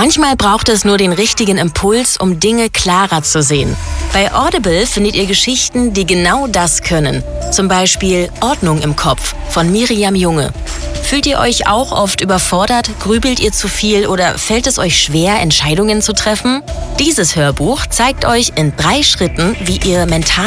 Manchmal braucht es nur den richtigen Impuls, um Dinge klarer zu sehen. Bei Audible findet ihr Geschichten, die genau das können. Zum Beispiel Ordnung im Kopf von Miriam Junge. Fühlt ihr euch auch oft überfordert? Grübelt ihr zu viel oder fällt es euch schwer, Entscheidungen zu treffen? Dieses Hörbuch zeigt euch in 3 Schritten, wie ihr mental